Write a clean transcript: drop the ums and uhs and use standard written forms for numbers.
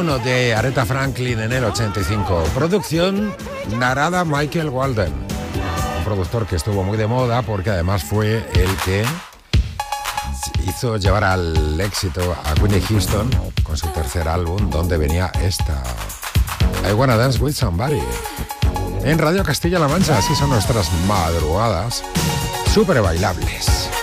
1 de Aretha Franklin en el 85. Producción Narada Michael Walden. Un productor que estuvo muy de moda porque además fue el que hizo llevar al éxito a Whitney Houston con su tercer álbum, donde venía esta I Wanna Dance With Somebody. En Radio Castilla-La Mancha, así son nuestras madrugadas súper bailables.